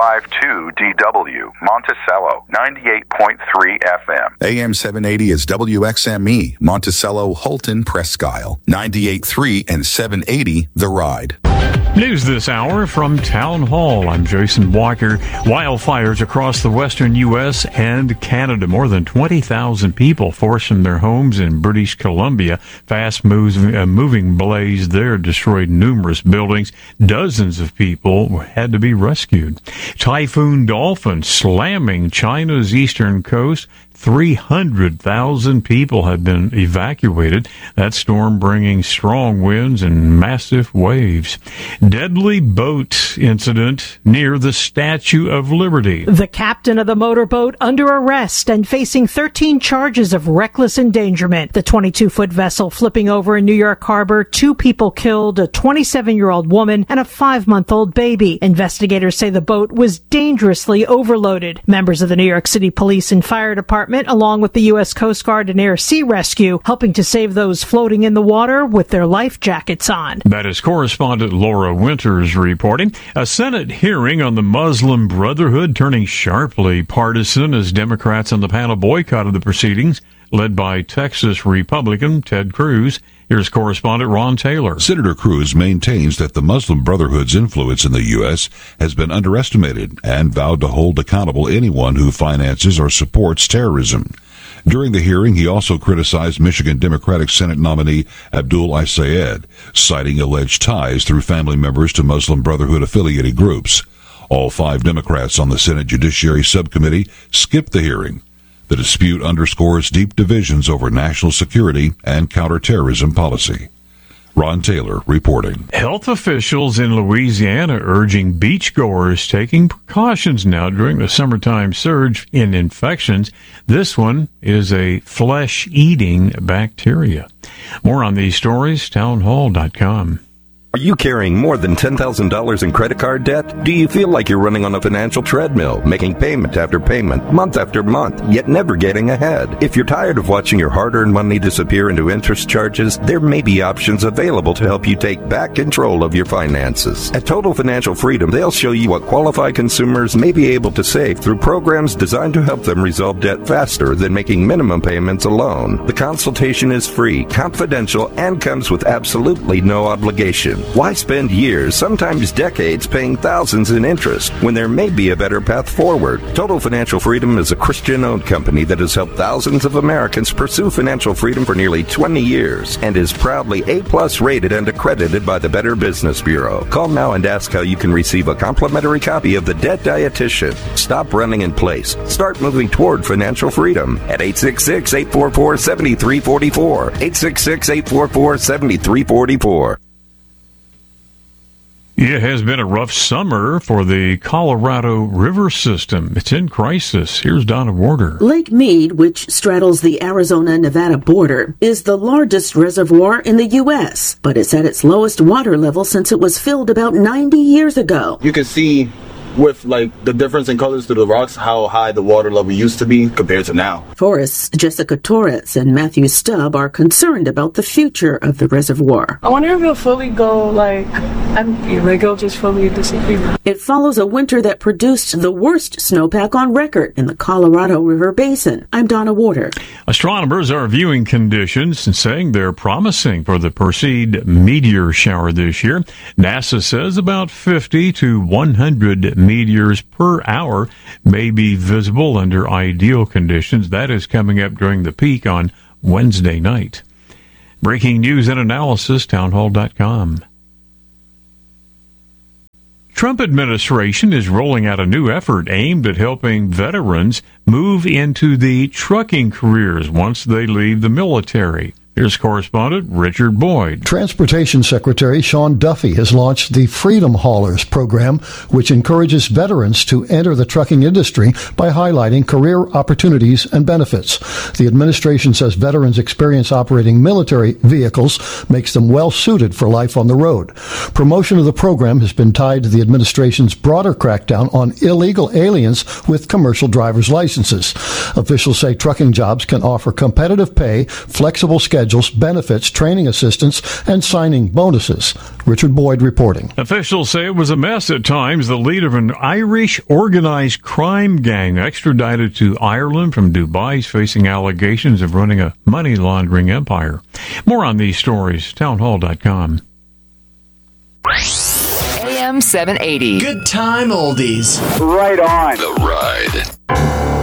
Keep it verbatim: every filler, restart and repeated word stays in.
five two D W, Monticello, ninety-eight point three F M. A M seven eighty is W X M E, Monticello, Holton, Presque Isle, ninety-eight point three and seven eighty The Ride. News this hour from Town Hall. I'm Jason Walker. Wildfires across the western U S and Canada. More than twenty thousand people forced from their homes in British Columbia. Fast moves, uh, moving blaze there destroyed numerous buildings. Dozens of people had to be rescued. Typhoon Dolphin slamming China's eastern coast. three hundred thousand people have been evacuated. That storm bringing strong winds and massive waves. Deadly boat incident near the Statue of Liberty. The captain of the motorboat under arrest and facing thirteen charges of reckless endangerment. The twenty-two-foot vessel flipping over in New York Harbor. Two people killed, a twenty-seven-year-old woman and a five-month-old baby. Investigators say the boat was dangerously overloaded. Members of the New York City Police and Fire Department, along with the U S Coast Guard and Air Sea Rescue, helping to save those floating in the water with their life jackets on. That is correspondent Laura Winters reporting. A Senate hearing on the Muslim Brotherhood turning sharply partisan as Democrats on the panel boycotted the proceedings, led by Texas Republican Ted Cruz. Here's correspondent Ron Taylor. Senator Cruz maintains that the Muslim Brotherhood's influence in the U S has been underestimated and vowed to hold accountable anyone who finances or supports terrorism. During the hearing, he also criticized Michigan Democratic Senate nominee Abdul Isayed, citing alleged ties through family members to Muslim Brotherhood-affiliated groups. All five Democrats on the Senate Judiciary Subcommittee skipped the hearing. The dispute underscores deep divisions over national security and counterterrorism policy. Ron Taylor reporting. Health officials in Louisiana urging beachgoers taking precautions now during the summertime surge in infections. This one is a flesh-eating bacteria. More on these stories, townhall dot com. Are you carrying more than ten thousand dollars in credit card debt? Do you feel like you're running on a financial treadmill, making payment after payment, month after month, yet never getting ahead? If you're tired of watching your hard-earned money disappear into interest charges, there may be options available to help you take back control of your finances. At Total Financial Freedom, they'll show you what qualified consumers may be able to save through programs designed to help them resolve debt faster than making minimum payments alone. The consultation is free, confidential, and comes with absolutely no obligation. Why spend years, sometimes decades, paying thousands in interest when there may be a better path forward? Total Financial Freedom is a Christian-owned company that has helped thousands of Americans pursue financial freedom for nearly twenty years and is proudly A-plus rated and accredited by the Better Business Bureau. Call now and ask how you can receive a complimentary copy of The Debt Dietitian. Stop running in place. Start moving toward financial freedom at eight six six, eight four four, seven three four four, eight six six, eight four four, seven three four four. It has been a rough summer for the Colorado River system. It's in crisis. Here's Donna Warder. Lake Mead, which straddles the Arizona-Nevada border, is the largest reservoir in the U S, but it's at its lowest water level since it was filled about ninety years ago. You can see with like the difference in colors through the rocks, how high the water level used to be compared to now. Forest's Jessica Torres and Matthew Stubb are concerned about the future of the reservoir. I wonder if it'll fully go like empty, like it'll just fully disappear. It follows a winter that produced the worst snowpack on record in the Colorado River Basin. I'm Donna Warder. Astronomers are viewing conditions and saying they're promising for the Perseid meteor shower this year. NASA says about fifty to one hundred meteors per hour may be visible under ideal conditions. That is coming up during the peak on Wednesday night. Breaking news and analysis, townhall dot com. Trump administration is rolling out a new effort aimed at helping veterans move into the trucking careers once they leave the military. Here's correspondent Richard Boyd. Transportation Secretary Sean Duffy has launched the Freedom Haulers program, which encourages veterans to enter the trucking industry by highlighting career opportunities and benefits. The administration says veterans' experience operating military vehicles makes them well suited for life on the road. Promotion of the program has been tied to the administration's broader crackdown on illegal aliens with commercial driver's licenses. Officials say trucking jobs can offer competitive pay, flexible schedules, schedules, benefits, training assistance, and signing bonuses. Richard Boyd reporting. Officials say it was a mess at times. The leader of an Irish organized crime gang extradited to Ireland from Dubai is facing allegations of running a money laundering empire. More on these stories, townhall dot com. A M seven eighty. Good time oldies. Right on. The Ride.